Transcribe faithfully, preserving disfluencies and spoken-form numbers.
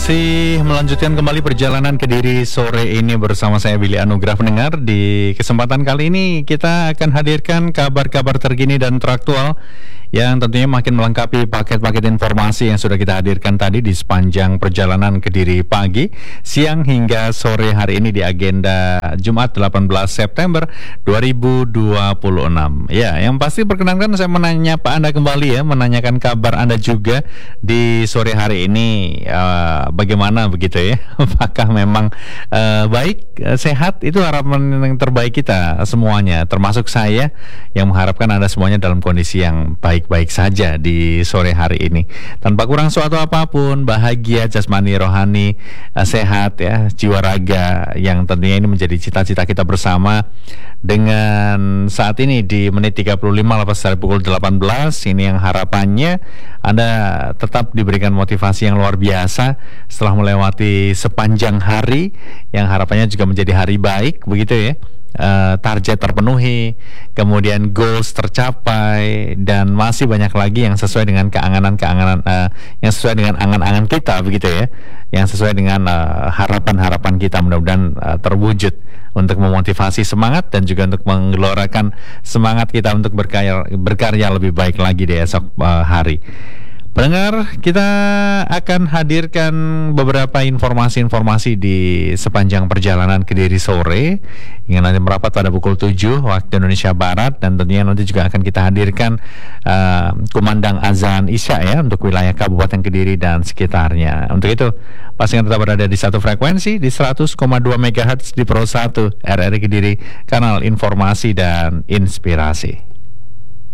Masih melanjutkan kembali perjalanan Kediri sore ini bersama saya Billy Anugrah pendengar. Di kesempatan kali ini kita akan hadirkan kabar-kabar terkini dan teraktual yang tentunya makin melengkapi paket-paket informasi yang sudah kita hadirkan tadi di sepanjang perjalanan Kediri pagi, siang hingga sore hari ini di agenda Jumat delapan belas September dua ribu dua puluh enam. Ya, yang pasti perkenankan saya menanya Pak Anda kembali ya, menanyakan kabar Anda juga di sore hari ini. Uh, Bagaimana begitu ya? Apakah memang uh, baik, uh, sehat? Itu harapan yang terbaik kita semuanya, termasuk saya yang mengharapkan Anda semuanya dalam kondisi yang baik-baik saja di sore hari ini, tanpa kurang suatu apapun, bahagia jasmani rohani, uh, sehat ya, jiwa raga, yang tentunya ini menjadi cita-cita kita bersama. Dengan saat ini di menit tiga puluh lima lepas dari pukul delapan belas, ini yang harapannya Anda tetap diberikan motivasi yang luar biasa setelah melewati sepanjang hari yang harapannya juga menjadi hari baik begitu ya. Uh, target terpenuhi, kemudian goals tercapai, dan masih banyak lagi yang sesuai dengan keangan-keangan uh, yang sesuai dengan angan-angan kita begitu ya, yang sesuai dengan uh, harapan-harapan kita, mudah-mudahan uh, terwujud untuk memotivasi semangat dan juga untuk menggelorakan semangat kita untuk berkarya, berkarya lebih baik lagi di esok uh, hari. Pendengar, kita akan hadirkan beberapa informasi-informasi di sepanjang perjalanan Kediri sore hingga nanti merapat pada pukul tujuh waktu Indonesia Barat, dan tentunya nanti juga akan kita hadirkan uh, kumandang azan Isya ya untuk wilayah Kabupaten Kediri dan sekitarnya. Untuk itu, pastikan tetap berada di satu frekuensi di seratus koma dua megahertz di Pro satu R R I Kediri, kanal informasi dan inspirasi.